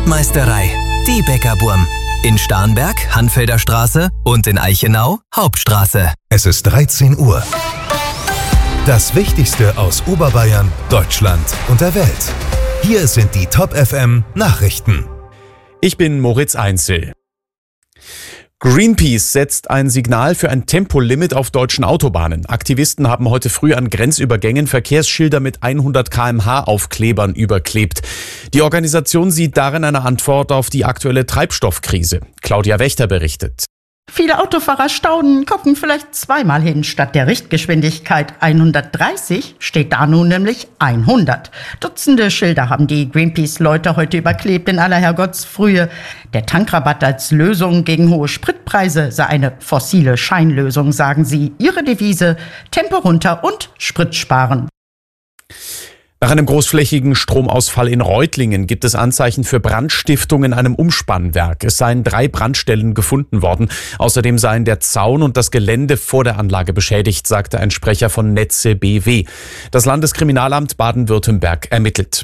Brotmeisterei, die Bäckerburm. In Starnberg, Hanfelder Straße und in Eichenau, Hauptstraße. Es ist 13 Uhr. Das Wichtigste aus Oberbayern, Deutschland und der Welt. Hier sind die Top FM Nachrichten. Ich bin Moritz Einzel. Greenpeace setzt ein Signal für ein Tempolimit auf deutschen Autobahnen. Aktivisten haben heute früh an Grenzübergängen Verkehrsschilder mit 100 km/h Aufklebern überklebt. Die Organisation sieht darin eine Antwort auf die aktuelle Treibstoffkrise. Claudia Wächter berichtet. Viele Autofahrer staunen, gucken vielleicht zweimal hin. Statt der Richtgeschwindigkeit 130 steht da nun nämlich 100. Dutzende Schilder haben die Greenpeace-Leute heute überklebt in aller Herrgottsfrühe. Der Tankrabatt als Lösung gegen hohe Spritpreise sei eine fossile Scheinlösung, sagen sie. Ihre Devise: Tempo runter und Sprit sparen. Nach einem großflächigen Stromausfall in Reutlingen gibt es Anzeichen für Brandstiftung in einem Umspannwerk. Es seien 3 Brandstellen gefunden worden. Außerdem seien der Zaun und das Gelände vor der Anlage beschädigt, sagte ein Sprecher von Netze BW. Das Landeskriminalamt Baden-Württemberg ermittelt.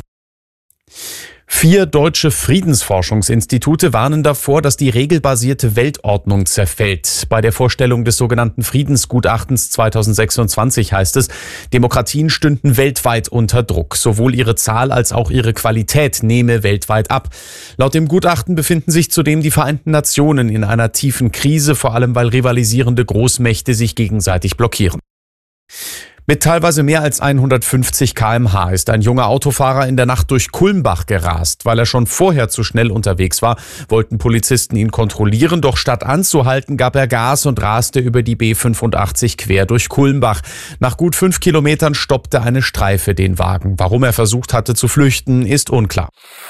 4 deutsche Friedensforschungsinstitute warnen davor, dass die regelbasierte Weltordnung zerfällt. Bei der Vorstellung des sogenannten Friedensgutachtens 2026 heißt es, Demokratien stünden weltweit unter Druck. Sowohl ihre Zahl als auch ihre Qualität nehme weltweit ab. Laut dem Gutachten befinden sich zudem die Vereinten Nationen in einer tiefen Krise, vor allem weil rivalisierende Großmächte sich gegenseitig blockieren. Mit teilweise mehr als 150 km/h ist ein junger Autofahrer in der Nacht durch Kulmbach gerast. Weil er schon vorher zu schnell unterwegs war, wollten Polizisten ihn kontrollieren. Doch statt anzuhalten, gab er Gas und raste über die B85 quer durch Kulmbach. Nach gut 5 Kilometern stoppte eine Streife den Wagen. Warum er versucht hatte zu flüchten, ist unklar.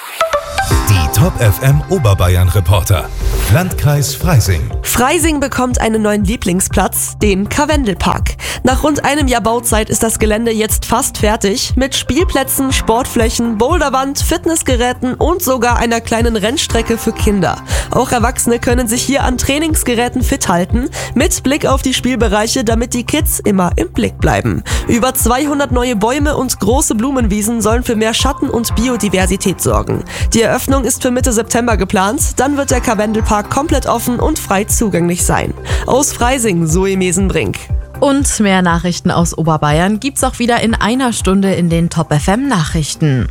Die Top FM Oberbayern Reporter. Landkreis Freising. Freising bekommt einen neuen Lieblingsplatz, den Karwendelpark. Nach rund einem Jahr Bauzeit ist das Gelände jetzt fast fertig, mit Spielplätzen, Sportflächen, Boulderwand, Fitnessgeräten und sogar einer kleinen Rennstrecke für Kinder. Auch Erwachsene können sich hier an Trainingsgeräten fit halten, mit Blick auf die Spielbereiche, damit die Kids immer im Blick bleiben. Über 200 neue Bäume und große Blumenwiesen sollen für mehr Schatten und Biodiversität sorgen. Die Eröffnung ist für Mitte September geplant, dann wird der Karwendelpark komplett offen und frei zugänglich sein. Aus Freising, Zoe Mesenbrink. Und mehr Nachrichten aus Oberbayern gibt's auch wieder in einer Stunde in den Top FM Nachrichten.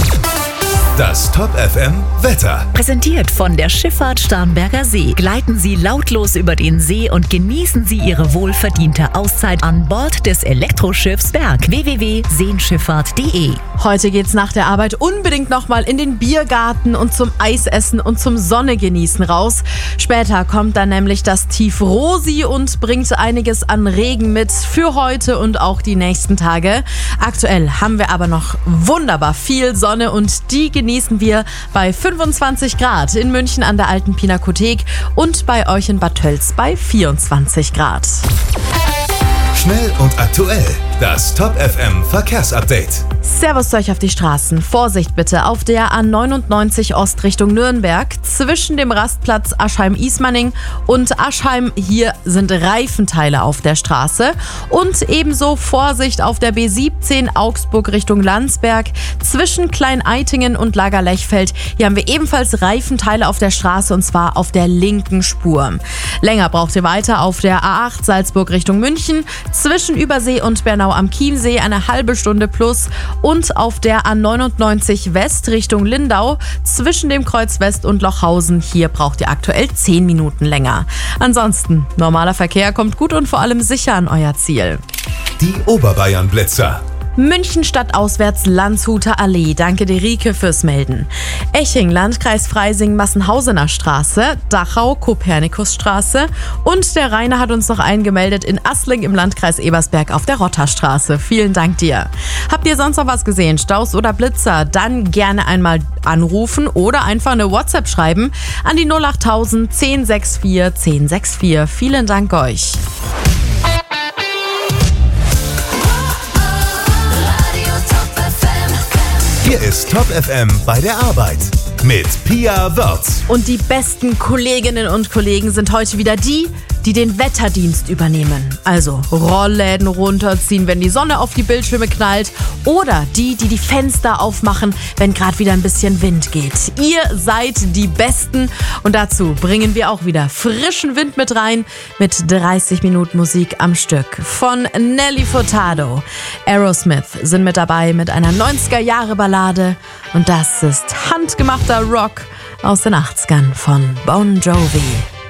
Das Top FM Wetter. Präsentiert von der Schifffahrt Starnberger See. Gleiten Sie lautlos über den See und genießen Sie Ihre wohlverdiente Auszeit an Bord des Elektroschiffs Berg. www.seenschifffahrt.de. Heute geht's nach der Arbeit unbedingt nochmal in den Biergarten und zum Eisessen und zum Sonnegenießen raus. Später kommt dann nämlich das Tief Rosi und bringt einiges an Regen mit für heute und auch die nächsten Tage. Aktuell haben wir aber noch wunderbar viel Sonne und die genießen wir bei 25 Grad in München an der Alten Pinakothek und bei euch in Bad Tölz bei 24 Grad. Schnell und aktuell. Das Top FM Verkehrsupdate. Servus zu euch auf die Straßen. Vorsicht bitte auf der A99 Ost Richtung Nürnberg. Zwischen dem Rastplatz Aschheim-Ismaning und Aschheim hier sind Reifenteile auf der Straße. Und ebenso Vorsicht auf der B17 Augsburg Richtung Landsberg. Zwischen Klein-Eitingen und Lagerlechfeld. Hier haben wir ebenfalls Reifenteile auf der Straße und zwar auf der linken Spur. Länger braucht ihr weiter auf der A8 Salzburg Richtung München. Zwischen Übersee und Bernau am Chiemsee eine halbe Stunde plus und auf der A99 West Richtung Lindau zwischen dem Kreuz West und Lochhausen. Hier braucht ihr aktuell 10 Minuten länger. Ansonsten, normaler Verkehr kommt gut und vor allem sicher an euer Ziel. Die Oberbayern Blitzer. München stadtauswärts Landshuter Allee. Danke dir, Rike, fürs Melden. Eching, Landkreis Freising, Massenhausener Straße, Dachau, Kopernikusstraße und der Rainer hat uns noch eingemeldet in Assling im Landkreis Ebersberg auf der Rotterstraße. Vielen Dank dir. Habt ihr sonst noch was gesehen, Staus oder Blitzer? Dann gerne einmal anrufen oder einfach eine WhatsApp schreiben an die 08000 1064 1064. Vielen Dank euch. Hier ist Top FM bei der Arbeit mit Pia Wörth. Und die besten Kolleginnen und Kollegen sind heute wieder die die den Wetterdienst übernehmen. Also Rollläden runterziehen, wenn die Sonne auf die Bildschirme knallt. Oder die die Fenster aufmachen, wenn gerade wieder ein bisschen Wind geht. Ihr seid die Besten. Und dazu bringen wir auch wieder frischen Wind mit rein. Mit 30 Minuten Musik am Stück. Von Nelly Furtado. Aerosmith sind mit dabei mit einer 90er-Jahre-Ballade. Und das ist handgemachter Rock aus den 80ern von Bon Jovi.